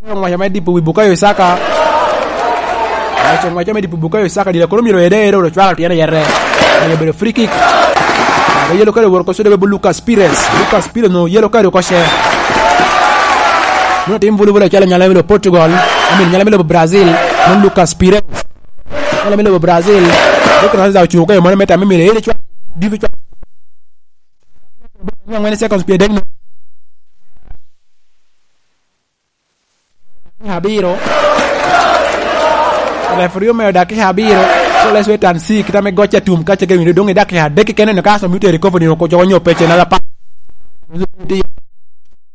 Ngwa di Bukayo Saka. Ngwa di Bukayo Saka di la Colombia ero lo chwa tiene yere. Ni be free kick. Ba yellow card worko so de be Lucas Pires no yellow card ko she. No tim vulu chala nyala melo Portugal, nyala melo Brazil, non Lucas Pires. Nyala melo Brazil. Ko na za chuko mo meta me ere chwa divi chwa. Ngwa seconds pe degno. Habiro. Referee me da ke Habiro. So let's wait and see. Kita me gocha tum ka cheke mi donge da ke ha de ke kenen ka so mi te recover ni ko jonyo peche na la pa.